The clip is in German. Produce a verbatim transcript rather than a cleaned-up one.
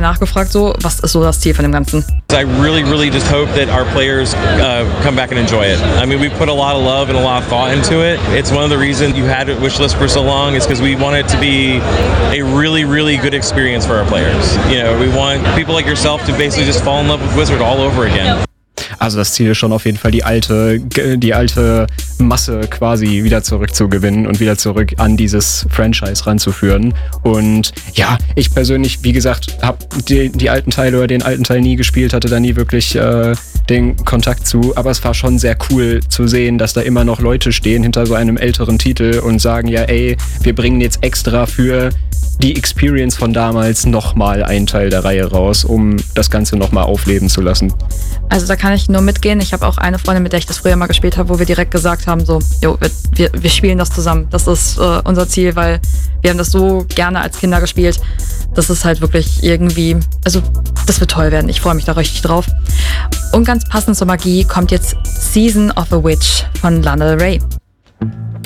nachgefragt, so, was ist so das Ziel von dem Ganzen? I really, really just hope that our players uh, come back and enjoy it. I mean, we put a lot of love and a lot of thought into it. It's one of the reasons you had it wishlist for so long is because we want it to be a really, really good experience for our players. You know, we want people like yourself to basically just fall in love with Wizard all over again. Also das Ziel ist schon auf jeden Fall, die alte, die alte Masse quasi wieder zurückzugewinnen und wieder zurück an dieses Franchise ranzuführen. Und ja, ich persönlich, wie gesagt, habe die, die alten Teile oder den alten Teil nie gespielt, hatte da nie wirklich äh, den Kontakt zu. Aber es war schon sehr cool zu sehen, dass da immer noch Leute stehen hinter so einem älteren Titel und sagen, ja ey, wir bringen jetzt extra für die Experience von damals nochmal einen Teil der Reihe raus, um das Ganze nochmal aufleben zu lassen. Also da kann ich nur mitgehen. Ich habe auch eine Freundin, mit der ich das früher mal gespielt habe, wo wir direkt gesagt haben, so, jo, wir, wir spielen das zusammen. Das ist äh, unser Ziel, weil wir haben das so gerne als Kinder gespielt. Das ist halt wirklich irgendwie, also das wird toll werden. Ich freue mich da richtig drauf. Und ganz passend zur Magie kommt jetzt Season of a Witch von Lana Del Rey.